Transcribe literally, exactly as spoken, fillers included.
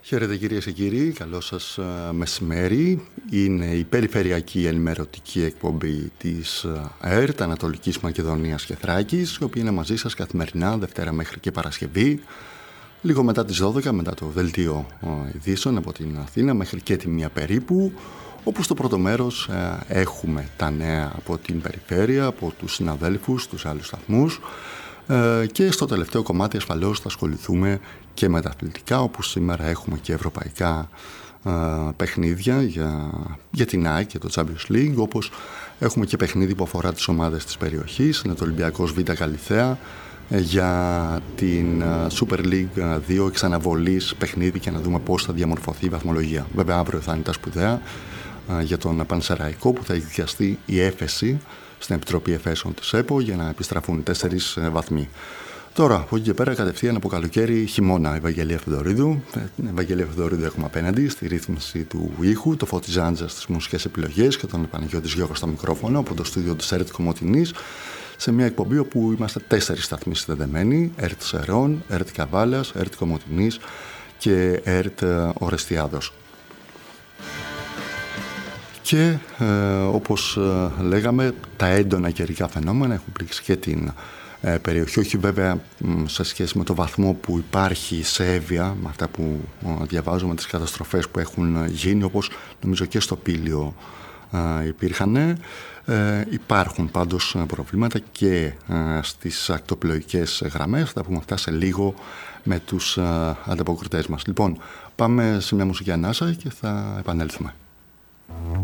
Χαίρετε κυρίες και κύριοι, καλό σας μεσημέρι. Είναι η περιφερειακή ενημερωτική εκπομπή της ΕΡΤ, Ανατολικής Μακεδονίας και Θράκης, η οποία είναι μαζί σας καθημερινά, Δευτέρα μέχρι και Παρασκευή, λίγο μετά τις δώδεκα, μετά το δελτίο ειδήσεων από την Αθήνα, μέχρι και τη μία περίπου, όπου στο πρώτο μέρος έχουμε τα νέα από την περιφέρεια, από τους συναδέλφους, τους άλλους σταθμούς, και στο τελευταίο κομμάτι ασφαλώς θα ασχοληθούμε και με τα αθλητικά, όπου σήμερα έχουμε και ευρωπαϊκά ε, παιχνίδια για, για την ΑΕΚ και το Champions League, όπως έχουμε και παιχνίδι που αφορά τις ομάδες της περιοχής, είναι το Ολυμπιακός Β' Καλιθέα, ε, για την ε, Super League δύο εξαναβολής παιχνίδι και να δούμε πώς θα διαμορφωθεί η βαθμολογία. Βέβαια αύριο θα είναι τα σπουδαία ε, για τον Πανσεραϊκό, που θα εκδιαστεί η έφεση στην Επιτροπή Εφέσεων της ΕΠΟ για να επιστραφούν τέσσερις βαθμοί. Τώρα, από εκεί και πέρα, κατευθείαν από καλοκαίρι, χειμώνα, Ευαγγελία Φεδωρίδου. Την Ευαγγελία Φεδωρίδου έχουμε απέναντι στη ρύθμιση του ήχου, το Φώτη Ζάντζα στις μουσικές επιλογές και τον Παναγιώτης Γιώργο στα μικρόφωνα από το στούντιο της ΕΡΤ Κομοτηνής, σε μια εκπομπή όπου είμαστε τέσσερις σταθμοί συνδεδεμένοι: ΕΡΤ Σερών, ΕΡΤ Καβάλας, ΕΡΤ Κομοτηνής και ΕΡΤ Ορεστιάδος. Και ε, όπως ε, λέγαμε, τα έντονα καιρικά φαινόμενα έχουν πλήξει και την ε, περιοχή, όχι βέβαια σε σχέση με το βαθμό που υπάρχει σε Εύβοια, με αυτά που ε, διαβάζουμε, τις καταστροφές που έχουν γίνει, όπως νομίζω και στο Πήλιο ε, υπήρχαν. Ε, υπάρχουν πάντως προβλήματα και ε, στις ακτοπλοϊκές γραμμές, θα πούμε αυτά σε λίγο με τους ε, ανταποκριτές μας. Λοιπόν, πάμε σε μια μουσική ανάσα και θα επανέλθουμε.